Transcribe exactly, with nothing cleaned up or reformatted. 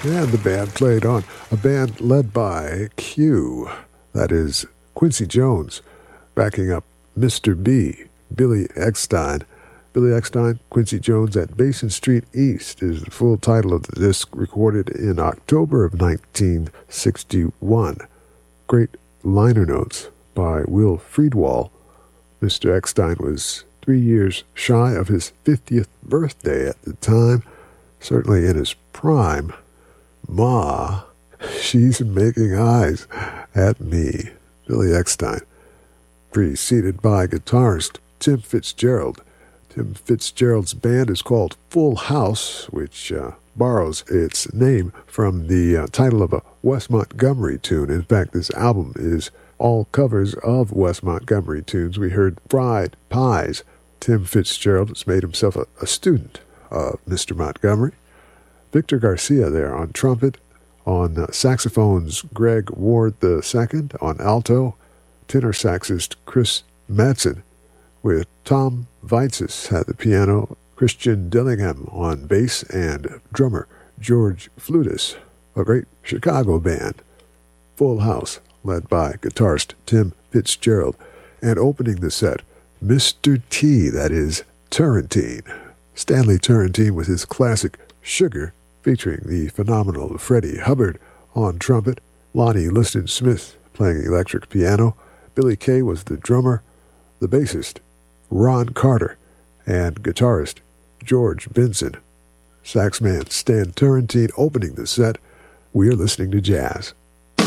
And the band played on. A band led by Q, that is Quincy Jones, backing up Mister B, Billy Eckstine. Billy Eckstine, Quincy Jones at Basin Street East is the full title of the disc, recorded in October of nineteen sixty-one. Great liner notes by Will Friedwald. Mister Eckstine was three years shy of his fiftieth birthday at the time, certainly in his prime. Ma, she's making eyes at me. Billy Eckstine, preceded by guitarist Tim Fitzgerald. Tim Fitzgerald's band is called Full House, which uh, borrows its name from the uh, title of a Wes Montgomery tune. In fact, this album is all covers of Wes Montgomery tunes. We heard Fried Pies. Tim Fitzgerald has made himself a, a student of Mister Montgomery. Victor Garcia there on trumpet. On uh, saxophones, Greg Ward the Second. On alto, tenor saxist Chris Madsen, with Tom Vaitzes at the piano, Christian Dillingham on bass, and drummer George Flutis, a great Chicago band. Full House, led by guitarist Tim Fitzgerald. And opening the set, Mister T, that is Turrentine. Stanley Turrentine with his classic Sugar, featuring the phenomenal Freddie Hubbard on trumpet, Lonnie Liston Smith playing electric piano, Billy Kay was the drummer, the bassist Ron Carter, and guitarist George Benson. Saxman Stan Turrentine opening the set. We're listening to jazz.